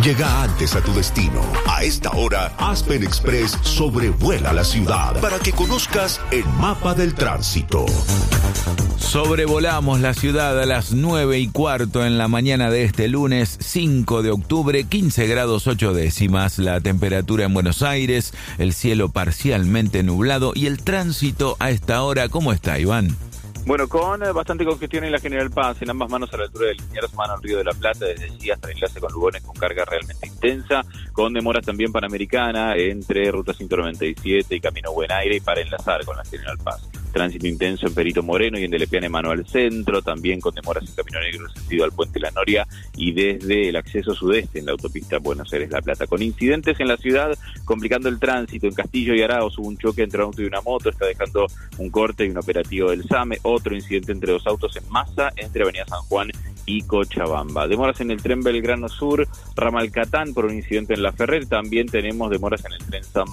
Llega antes a tu destino. A esta hora, Aspen Express sobrevuela la ciudad para que conozcas el mapa del tránsito. Sobrevolamos la ciudad a las 9:15 en la mañana de este lunes 5 de octubre, 15 grados 8 décimas, la temperatura en Buenos Aires, el cielo parcialmente nublado y el tránsito a esta hora. ¿Cómo está, Iván? Bueno, con bastante congestión en la General Paz, en ambas manos a la altura del Liniers, mano al Río de la Plata, desde allí hasta el enlace con Lugones, con carga realmente intensa, con demoras también Panamericana, entre Ruta 197 y Camino Buen Aire, y para enlazar con la General Paz. Tránsito intenso en Perito Moreno y en Delepiane Mano al centro, también con demoras en Camino Negro sentido al Puente La Noria y desde el acceso sudeste en la autopista Buenos Aires-La Plata. Con incidentes en la ciudad, complicando el tránsito. En Castillo y Arauz hubo un choque entre un auto y una moto, está dejando un corte y un operativo del SAME. Otro incidente entre dos autos en Massa, entre Avenida San Juan y Cochabamba. Demoras en el tren Belgrano Sur, Ramal Catán por un incidente en La Ferrer. También tenemos demoras en el tren San